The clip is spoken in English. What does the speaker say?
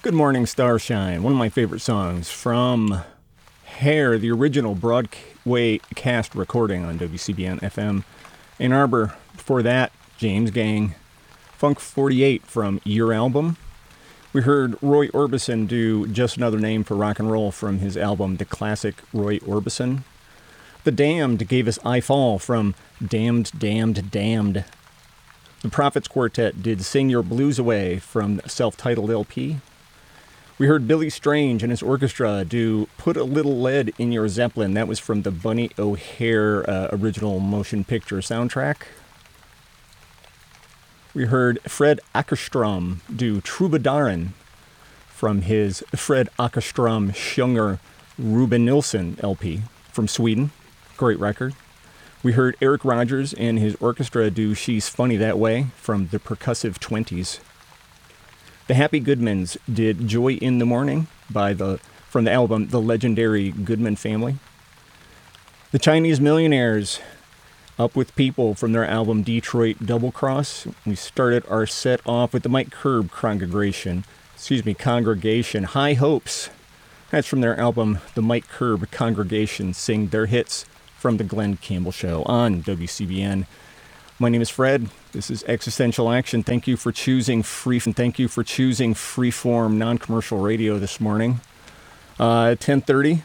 Good Morning Starshine, one of my favorite songs from Hair, the original Broadway cast recording on WCBN FM Ann Arbor. Before that, James Gang, Funk 48 from Your Album. We heard Roy Orbison do Just Another Name for Rock and Roll from his album The Classic Roy Orbison. The Damned gave us I Fall from Damned, Damned, Damned. The Prophets Quartet did Sing Your Blues Away from the self-titled LP. We heard Billy Strange and his orchestra do Put a Little Lead in Your Zeppelin. That was from the Bunny O'Hare original motion picture soundtrack. We heard Fred Åkerström do Trubadaren from his Fred Åkerström Sjunger Ruben Nilsson LP from Sweden. Great record. We heard Eric Rogers and his orchestra do She's Funny That Way from the Percussive 20s. The Happy Goodmans did Joy in the Morning from the album The Legendary Goodman Family. The Chinese Millionaires, Up With People from their album Detroit Double Cross. We started our set off with the Mike Curb Congregation, High Hopes. That's from their album The Mike Curb Congregation Sing Their Hits from the Glenn Campbell Show on WCBN. My name is Fred. This is Existential Action. Thank you for choosing freeform non-commercial radio this morning. 10:30.